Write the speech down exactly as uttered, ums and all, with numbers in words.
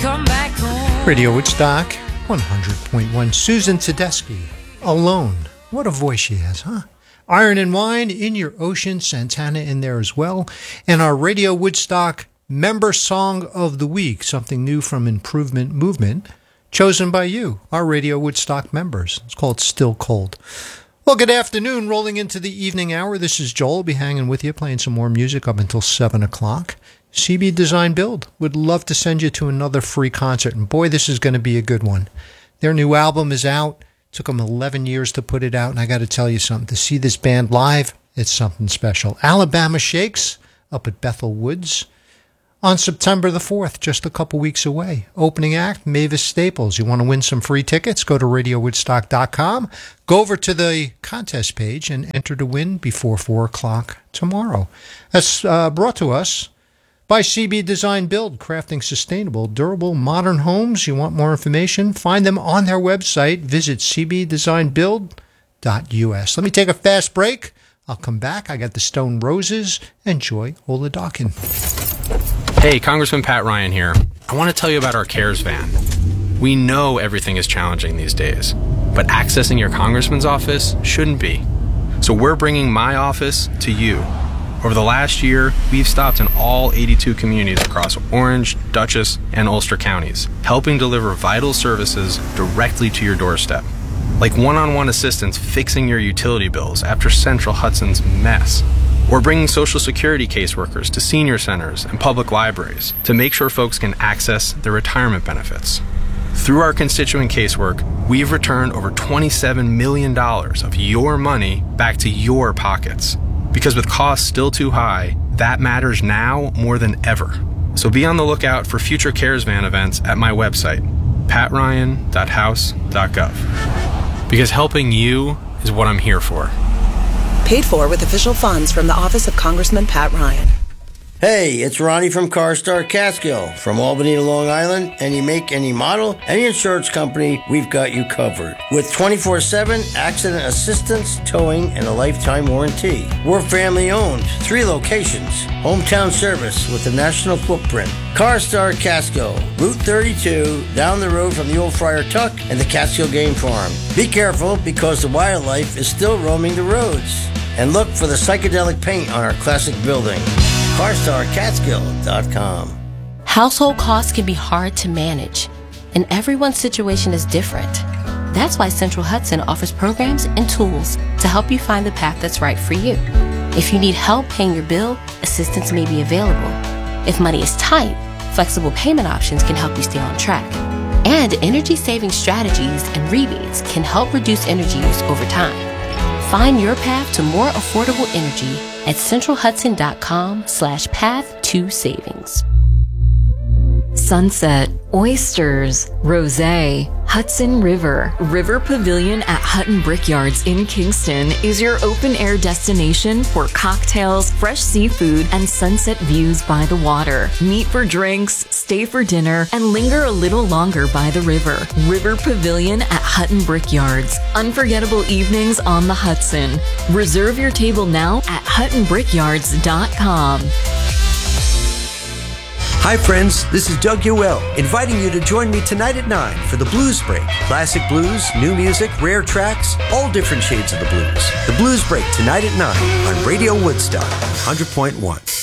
come back home. Radio Woodstock, one hundred point one. Susan Tedeschi, Alone. What a voice she has, huh? Iron and Wine, In Your Ocean, Santana in there as well. And our Radio Woodstock Member Song of the Week, something new from Improvement Movement, chosen by you, our Radio Woodstock members. It's called Still Cold. Well, good afternoon. Rolling into the evening hour. This is Joel. I'll be hanging with you, playing some more music up until seven o'clock. C B Design Build would love to send you to another free concert. And boy, this is going to be a good one. Their new album is out. Took them eleven years to put it out. And I got to tell you something. To see this band live, it's something special. Alabama Shakes up at Bethel Woods on September the fourth, just a couple weeks away. Opening act, Mavis Staples. You want to win some free tickets? Go to radio woodstock dot com. Go over to the contest page and enter to win before four o'clock tomorrow. That's uh, brought to us by C B Design Build, crafting sustainable, durable, modern homes. You want more information? Find them on their website. Visit c b design build dot u s. Let me take a fast break. I'll come back. I got the Stone Roses and Joy Oladokin. Hey, Congressman Pat Ryan here. I want to tell you about our CARES van. We know everything is challenging these days, but accessing your congressman's office shouldn't be. So we're bringing my office to you. Over the last year, we've stopped in all eighty-two communities across Orange, Dutchess, and Ulster counties, helping deliver vital services directly to your doorstep. Like one-on-one assistance fixing your utility bills after Central Hudson's mess. Or bringing Social Security caseworkers to senior centers and public libraries to make sure folks can access their retirement benefits. Through our constituent casework, we've returned over twenty-seven million dollars of your money back to your pockets. Because with costs still too high, that matters now more than ever. So be on the lookout for future CARES Van events at my website, pat ryan dot house dot gov. Because helping you is what I'm here for. Paid for with official funds from the Office of Congressman Pat Ryan. Hey, it's Ronnie from CarStar Catskill. From Albany to Long Island, any make, any model, any insurance company, we've got you covered. With twenty-four seven accident assistance, towing, and a lifetime warranty. We're family owned, three locations. Hometown service with a national footprint. CarStar Catskill, Route thirty-two, down the road from the old Friar Tuck and the Catskill Game Farm. Be careful because the wildlife is still roaming the roads. And look for the psychedelic paint on our classic building. car star catskill dot com. Household costs can be hard to manage, and everyone's situation is different. That's why Central Hudson offers programs and tools to help you find the path that's right for you. If you need help paying your bill, assistance may be available. If money is tight, flexible payment options can help you stay on track. And energy-saving strategies and rebates can help reduce energy use over time. Find your path to more affordable energy at central hudson dot com slash path to savings. Sunset, oysters, rosé, Hudson River. River Pavilion at Hutton Brickyards in Kingston is your open-air destination for cocktails, fresh seafood, and sunset views by the water. Meet for drinks, stay for dinner, and linger a little longer by the river. River Pavilion at Hutton Brickyards. Unforgettable evenings on the Hudson. Reserve your table now at hutton brickyards dot com. Hi friends, this is Doug Ewell, inviting you to join me tonight at nine for the Blues Break. Classic blues, new music, rare tracks, all different shades of the blues. The Blues Break tonight at nine on Radio Woodstock one hundred point one.